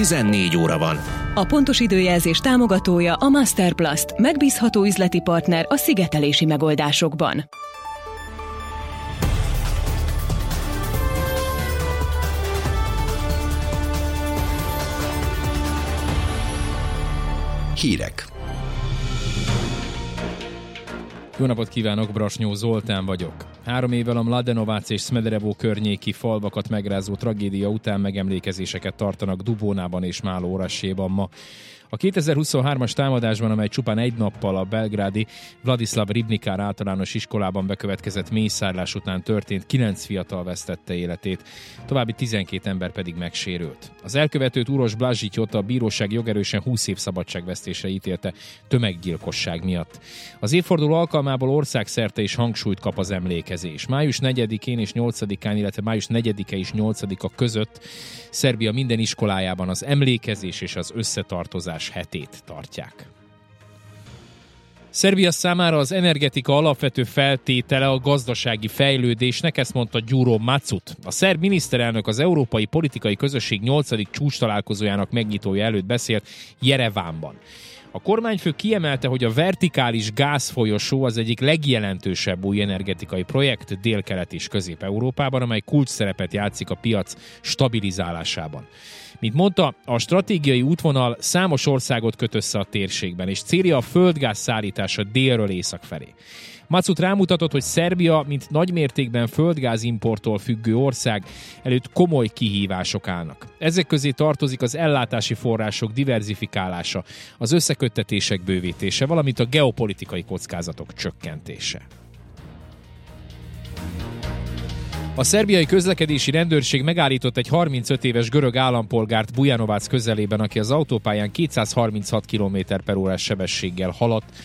14 óra van. A pontos időjelzés támogatója a Masterplast, megbízható üzleti partner a szigetelési megoldásokban. Hírek. Jó napot kívánok, Brasnyó Zoltán vagyok. 3 évvel a Mladenovac és Smederevo környéki falvakat megrázó tragédia után megemlékezéseket tartanak Dubónában és Máloorasséban ma. A 2023-as támadásban, amely csupán egy nappal a belgrádi Vladislav Ribnikár általános iskolában bekövetkezett mészárlás után történt, 9 fiatal vesztette életét, további 12 ember pedig megsérült. Az elkövetőt, Uroš Blažićot a bíróság jogerősen 20 év szabadságvesztésre ítélte tömeggyilkosság miatt. Az évforduló alkalmából országszerte is hangsúlyt kap az emlékezés. Május 4-én és 8-án, illetve május 4-e és 8-a között Szerbia minden iskolájában az emlékezés és az összetartozás hetét tartják. Szerbia számára az energetika alapvető feltétele a gazdasági fejlődésnek, ezt mondta Gyuro Macut. A szerb miniszterelnök az Európai Politikai Közösség 8. csúcstalálkozójának megnyitója előtt beszélt Jerevánban. A kormányfő kiemelte, hogy a vertikális gázfolyosó az egyik legjelentősebb új energetikai projekt Dél-Kelet és Közép-Európában, amely kulcsszerepet játszik a piac stabilizálásában. Mint mondta, a stratégiai útvonal számos országot köt össze a térségben, és célja a földgáz szállítása délről észak felé. Macut rámutatott, hogy Szerbia, mint nagymértékben földgázimporttól függő ország, előtt komoly kihívások állnak. Ezek közé tartozik az ellátási források diverzifikálása, az összeköttetések bővítése, valamint a geopolitikai kockázatok csökkentése. A szerbiai közlekedési rendőrség megállított egy 35 éves görög állampolgárt Bujanovac közelében, aki az autópályán 236 km/h sebességgel haladt,